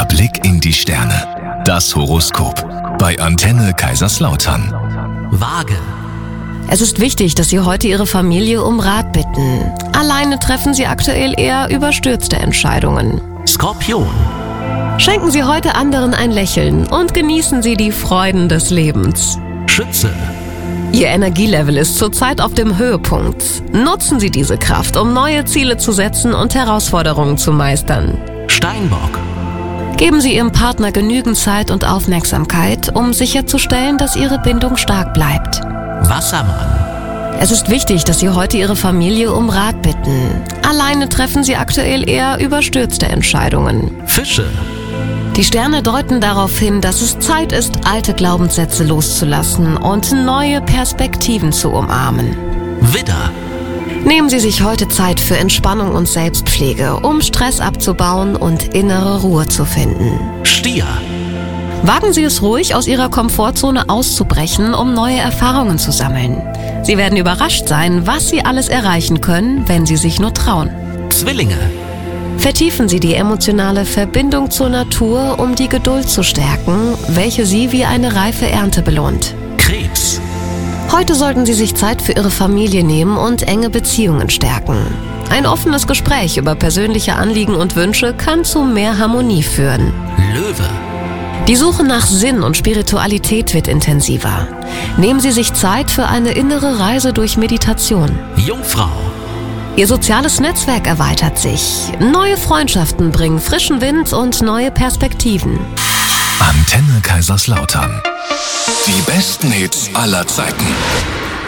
Blick in die Sterne. Das Horoskop bei Antenne Kaiserslautern. Waage. Es ist wichtig, dass Sie heute Ihre Familie um Rat bitten. Alleine treffen Sie aktuell eher überstürzte Entscheidungen. Skorpion. Schenken Sie heute anderen ein Lächeln und genießen Sie die Freuden des Lebens. Schütze. Ihr Energielevel ist zurzeit auf dem Höhepunkt. Nutzen Sie diese Kraft, um neue Ziele zu setzen und Herausforderungen zu meistern. Steinbock. Geben Sie Ihrem Partner genügend Zeit und Aufmerksamkeit, um sicherzustellen, dass Ihre Bindung stark bleibt. Wassermann. Es ist wichtig, dass Sie heute Ihre Familie um Rat bitten. Alleine treffen Sie aktuell eher überstürzte Entscheidungen. Fische. Die Sterne deuten darauf hin, dass es Zeit ist, alte Glaubenssätze loszulassen und neue Perspektiven zu umarmen. Widder. Nehmen Sie sich heute Zeit für Entspannung und Selbstpflege, um Stress abzubauen und innere Ruhe zu finden. Stier. Wagen Sie es ruhig, aus Ihrer Komfortzone auszubrechen, um neue Erfahrungen zu sammeln. Sie werden überrascht sein, was Sie alles erreichen können, wenn Sie sich nur trauen. Zwillinge. Vertiefen Sie die emotionale Verbindung zur Natur, um die Geduld zu stärken, welche Sie wie eine reife Ernte belohnt. Krebs. Heute sollten Sie sich Zeit für Ihre Familie nehmen und enge Beziehungen stärken. Ein offenes Gespräch über persönliche Anliegen und Wünsche kann zu mehr Harmonie führen. Löwe. Die Suche nach Sinn und Spiritualität wird intensiver. Nehmen Sie sich Zeit für eine innere Reise durch Meditation. Jungfrau. Ihr soziales Netzwerk erweitert sich. Neue Freundschaften bringen frischen Wind und neue Perspektiven. Antenne Kaiserslautern. Die besten Hits aller Zeiten.